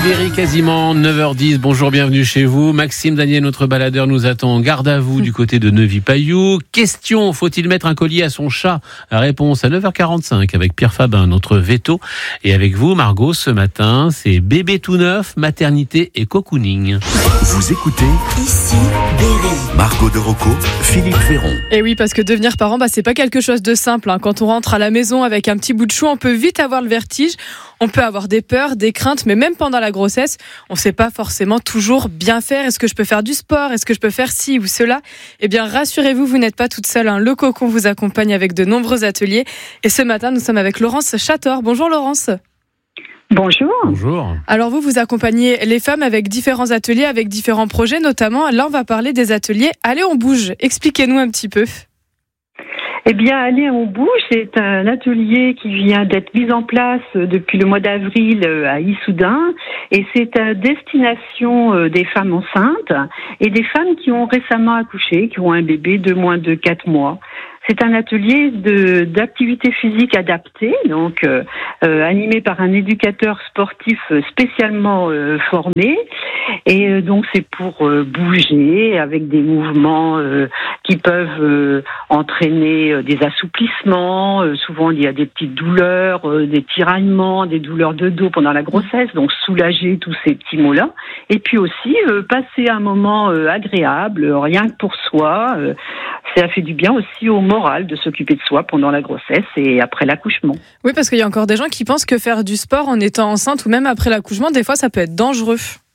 Sibérie, quasiment 9h10. Bonjour, bienvenue chez vous. Maxime Daniel, notre baladeur, nous attend en garde à vous du côté de Neuvy-Payou. Question, faut-il mettre un collier à son chat? Réponse à 9h45 avec Pierre Fabin, notre veto. Et avec vous, Margot, ce matin, c'est bébé tout neuf, maternité et cocooning. Vous écoutez Ici Berry. Margot de Rocco, Philippe Ferron. Et oui, parce que devenir parent, c'est pas quelque chose de simple. Quand on rentre à la maison avec un petit bout de chou, on peut vite avoir le vertige. On peut avoir des peurs, des craintes, mais même pendant la grossesse, on ne sait pas forcément toujours bien faire. Est-ce que je peux faire du sport? Est-ce que je peux faire ci ou cela? Eh bien, rassurez-vous, vous n'êtes pas toute seule. Le Cocon vous accompagne avec de nombreux ateliers. Et ce matin, nous sommes avec Laurence Chator. Bonjour Laurence. Bonjour. Bonjour. Alors vous accompagnez les femmes avec différents ateliers, avec différents projets, notamment, là on va parler des ateliers Allez on bouge. Expliquez-nous un petit peu. Eh bien, Allez on bouge, c'est un atelier qui vient d'être mis en place depuis le mois d'avril à Issoudun, et c'est à destination des femmes enceintes et des femmes qui ont récemment accouché, qui ont un bébé de moins de 4 mois. C'est un atelier d'activité physique adaptée, donc animé par un éducateur sportif spécialement formé. Et donc c'est pour bouger avec des mouvements qui peuvent entraîner des assouplissements. Souvent il y a des petites douleurs, des tiraillements, des douleurs de dos pendant la grossesse, donc soulager tous ces petits mots-là. Et puis aussi passer un moment agréable, rien que pour soi. Ça fait du bien aussi au moral de s'occuper de soi pendant la grossesse et après l'accouchement. Oui, parce qu'il y a encore des gens qui pensent que faire du sport en étant enceinte ou même après l'accouchement, des fois ça peut être dangereux.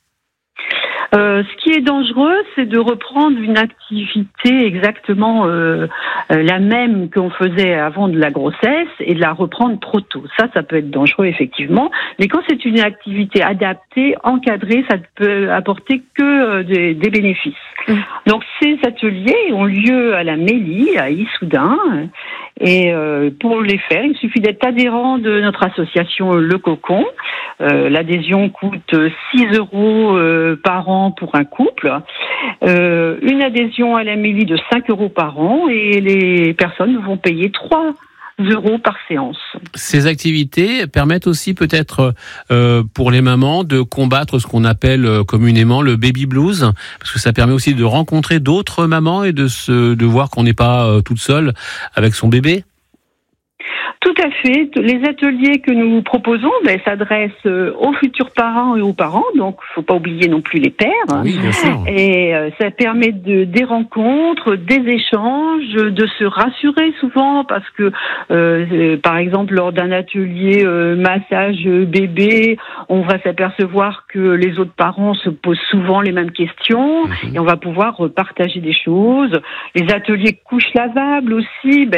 Ce qui est dangereux, c'est de reprendre une activité exactement la même qu'on faisait avant de la grossesse et de la reprendre trop tôt. Ça peut être dangereux effectivement. Mais quand c'est une activité adaptée, encadrée, ça ne peut apporter que des bénéfices. Donc ces ateliers ont lieu à la Mélie, à Issoudun. Et pour les faire, il suffit d'être adhérent de notre association Le Cocon. L'adhésion coûte 6 € par an pour un couple. Une adhésion à la Mélie de 5 € par an, et les personnes vont payer 3 € par séance. Ces activités permettent aussi peut-être pour les mamans de combattre ce qu'on appelle communément le baby blues, parce que ça permet aussi de rencontrer d'autres mamans et de voir qu'on n'est pas toute seule avec son bébé. Tout à fait. Les ateliers que nous proposons s'adressent aux futurs parents et aux parents, donc il ne faut pas oublier non plus les pères. Oui, bien sûr. Et ça permet des rencontres, des échanges, de se rassurer souvent, parce que par exemple lors d'un atelier massage bébé, on va s'apercevoir que les autres parents se posent souvent les mêmes questions, et on va pouvoir partager des choses. Les ateliers couches lavables aussi,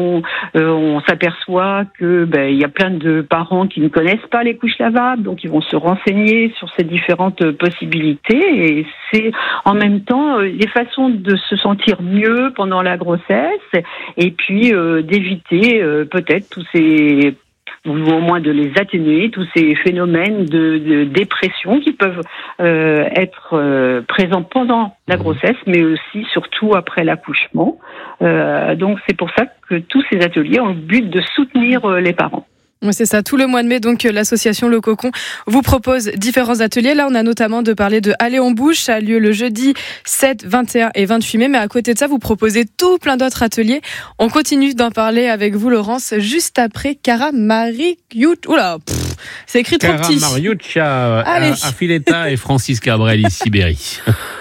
on s'aperçoit que il y a plein de parents qui ne connaissent pas les couches lavables, donc ils vont se renseigner sur ces différentes possibilités, et c'est en même temps des façons de se sentir mieux pendant la grossesse, et puis d'éviter peut-être tous ces, ou au moins de les atténuer, tous ces phénomènes de dépression qui peuvent être présents pendant la grossesse, mais aussi surtout après l'accouchement. Donc c'est pour ça que tous ces ateliers ont le but de soutenir les parents. Oui, c'est ça. Tout le mois de mai, donc, l'association Le Cocon vous propose différents ateliers. Là, on a notamment de parler de Allez on bouge. Ça a lieu le jeudi 7, 21 et 28 mai. Mais à côté de ça, vous proposez tout plein d'autres ateliers. On continue d'en parler avec vous, Laurence, juste après Cara Mariuccia. Oula, c'est écrit trop petit. Cara Mariuccia, Allez. Affiletta et Francis Cabrel, Sibérie.